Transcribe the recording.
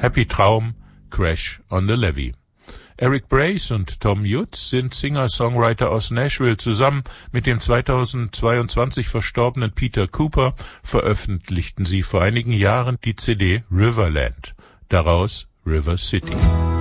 Happy Traum, Crash on the Levee. Eric Brace und Tom Utz sind Singer-Songwriter aus Nashville. Zusammen mit dem 2022 verstorbenen Peter Cooper veröffentlichten sie vor einigen Jahren die CD Riverland, daraus River City.